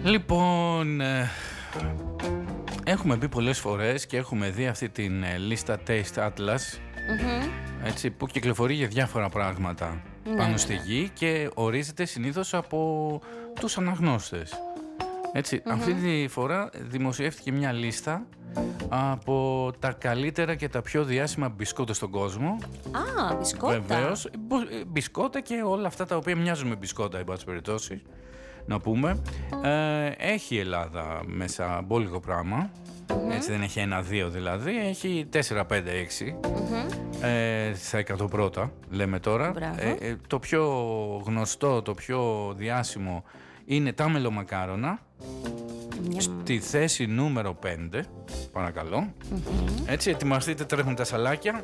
Λοιπόν, έχουμε πει πολλές φορές και έχουμε δει αυτή την λίστα Taste Atlas, έτσι, που κυκλοφορεί για διάφορα πράγματα πάνω στη γη και ορίζεται συνήθως από τους αναγνώστες. Έτσι, αυτή τη φορά δημοσιεύτηκε μια λίστα από τα καλύτερα και τα πιο διάσημα μπισκότα στον κόσμο. Α, μπισκότα. Βεβαίως, μπισκότα και όλα αυτά τα οποία μοιάζουν με μπισκότα, εν πάση περιπτώσει. Να πούμε, έχει η Ελλάδα μέσα μπόλικο πράγμα, έτσι, δεν έχει 1-2 δηλαδή, έχει 4-5-6 στα 100 πρώτα, λέμε τώρα. Το πιο γνωστό, το πιο διάσημο είναι τα μελομακάρονα, στη θέση νούμερο 5, παρακαλώ. Έτσι, ετοιμαστείτε, τρέχουν τα σαλάκια.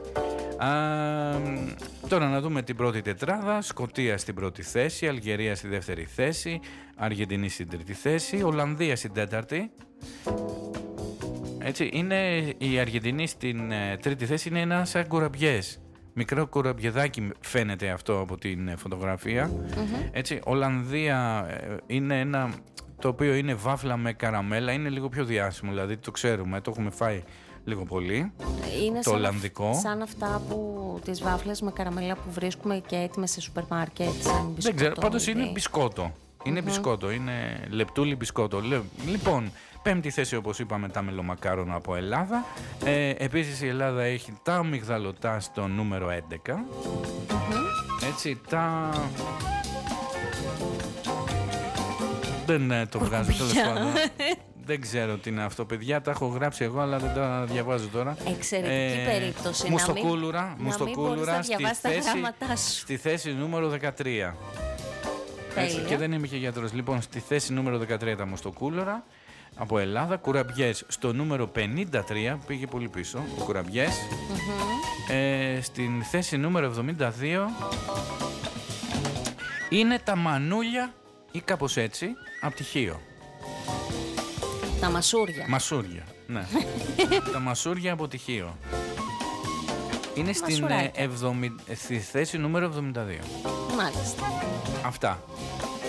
Τώρα να δούμε την πρώτη τετράδα. Σκωτία στην πρώτη θέση, Αλγερία στη δεύτερη θέση, Αργεντινή στην τρίτη θέση, Ολλανδία στην τέταρτη. Έτσι, είναι η Αργεντινή στην τρίτη θέση, είναι ένα σαν κουραμπιές. Μικρό κουραμπιεδάκι φαίνεται αυτό από την φωτογραφία. Έτσι, Ολλανδία είναι ένα το οποίο είναι βάφλα με καραμέλα, είναι λίγο πιο διάσημο, δηλαδή το ξέρουμε, το έχουμε φάει λίγο πολύ. Είναι το Ολλανδικό. Σαν αυτά που τις βάφλες με καραμέλα που βρίσκουμε και έτοιμες σε σούπερ μάρκετ. Δεν ξέρω, πάντως είναι μπισκότο. Είναι μπισκότο, είναι λεπτούλι μπισκότο. Λοιπόν, πέμπτη θέση όπως είπαμε τα μελομακάρονα από Ελλάδα. Επίσης η Ελλάδα έχει τα αμυγδαλωτά στο νούμερο 11. Έτσι, τα... Δεν το βγάζω, τέλος πάντων. Δεν ξέρω τι είναι αυτό, παιδιά. Τα έχω γράψει εγώ, αλλά δεν τα διαβάζω τώρα. Εξαιρετική περίπτωση. Μουστοκούλουρα στη στη θέση νούμερο 13. Έτσι, και δεν είμαι και γιατρός. Λοιπόν, στη θέση νούμερο 13 τα μουστοκούλουρα από Ελλάδα. Κουραμπιές στο νούμερο 53, πήγε πολύ πίσω. Ο κουραμπιές. Στην θέση νούμερο 72 είναι τα μανούλια ή κάπως έτσι από τυχείο. Τα μασούρια. Μασούρια, ναι. Τα μασούρια από τυχείο. Είναι στη θέση νούμερο 72. Μάλιστα. Αυτά.